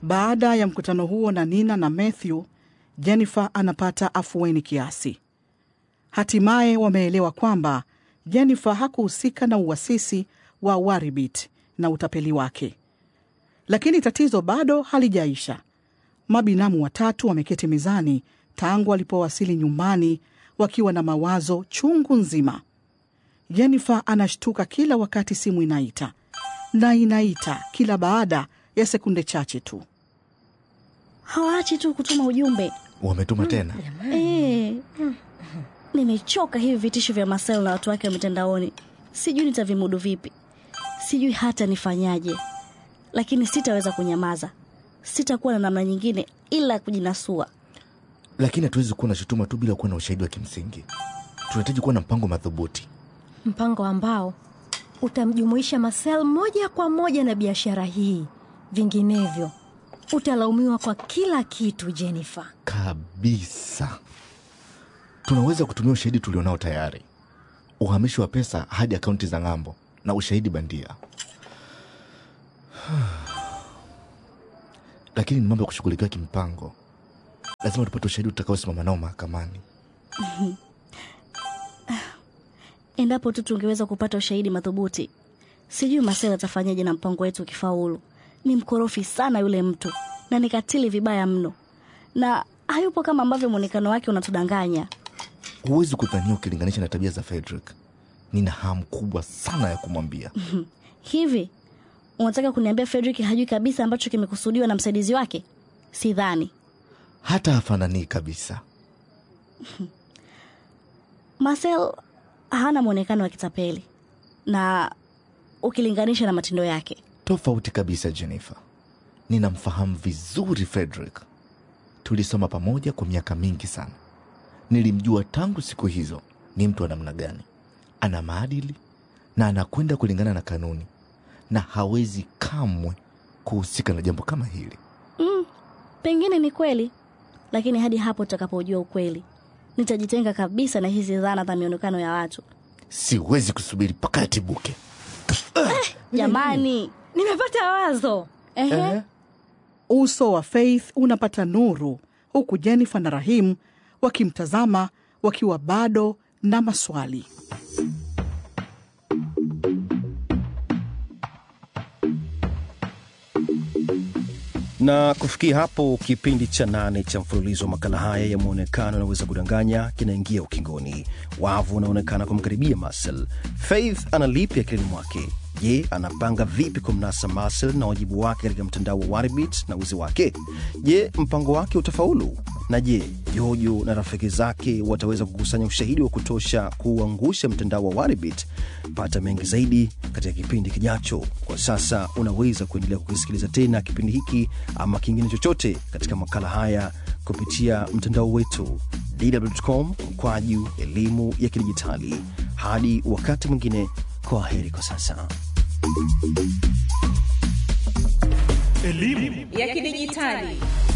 Baada ya mkutano huo na Nina na Matthew, Jennifer anapata afueni kiasi. Hatimaye wameelewa kwamba Jennifer hakuhusika na uasisi wa Waribit na utapeli wake. Lakini tatizo bado halijaisha. Mabinamu watatu wameketi mezani tangu walipowasili nyumbani wakiwa na mawazo chungu nzima. Jennifer anashtuka kila wakati simu inaita, na inaita kila baada ya sekunde chache tu. Hawaachi tu kutuma ujumbe. Wametuma tena? Nimechoka hivi vitisho vya Marcel na watu wake wa mitandaoni. Sijui nitavimudu vipi. Sijui hata nifanyaje. Lakini sitaweza kunyamaza. Sitakuwa na namna nyingine ila kujinasua. Lakini hatuwezi kuwa na shutuma tu bila kuwa na ushahidi wa kimsingi. Tunahitaji kuwa na mpango madhubuti. Mpango ambao utamjumuisha Marcel moja kwa moja na biashara hii. Vinginevyo utalaumiwa kwa kila kitu, Jennifer. Kabisa. Tunaweza kutumia ushahidi tulionao tayari. Uhamisho wa pesa hadi akaunti za ng'ambo na ushahidi bandia. Lakini ni mambo ya kushughulikia kimpango. Lazima tupate ushahidi utakaosimama nao mahakamani. Endapo tu tungeweza kupata ushahidi madhubuti. Sijui Marcel atafanyaje na mpango wetu ukifaulu. Ni mkorofi sana yule mtu na ni katili vibaya mno. Na hayupo kama ambavyo muonekano wake unatudanganya. Huwezi kudhania ukilinganisha na tabia za Frederick. Nina hamu kubwa sana ya kumwambia. Hivi unataka kuniambia Frederick hajui kabisa ambacho kimekusudiwa na msaidizi wake? Sidhani. Hata hafanani kabisa. Marcel hana muonekano wa kitapeli. Na ukilinganisha na matendo yake, tofauti kabisa, Jennifer. Ninamfahamu vizuri Frederick. Tulisoma pamoja kwa miaka mingi sana. Nilimjua tangu siku hizo ni mtu wa namna gani. Ana maadili na anakwenda kulingana na kanuni. Na hawezi kamwe kuhusika na jambo kama hili. Pengine ni kweli. Lakini hadi hapo tutakapojua ukweli, nitajitenga kabisa na hizi dhana za mionekano ya watu. Siwezi kusubiri mpaka yatibuke. Jamani, nimepata wazo. Uso wa Faith unapata nuru, huku Jennifer na Rahim wakimtazama wakiwa bado na maswali. Na kufikia hapo kipindi cha 8 cha mfululizo wa makala haya ya muonekano unaweza kudanganya kinaingia ukingoni. Wavu unaonekana kumkaribia Marcel. Faith analipia akilini mwake. Je, anapanga vipi kumnasa Marcel na wajibu wake katika mtandao wa Waribit na wizi wake? Je, mpango wake utafaulu? Na je, Jojo na rafiki zake wataweza kukusanya ushahidi wa kutosha kuangusha mtandao wa Waribit? Pata mengi zaidi katika kipindi kijacho. Kwa sasa unaweza kuendelea kusikiliza tena kipindi hiki ama kingine chochote katika makala haya kupitia mtandao wetu dw.com/elimu ya kidijitali. Hadi wakati mwingine, kwaheri kwa sasa. Elimu ya kidijitali.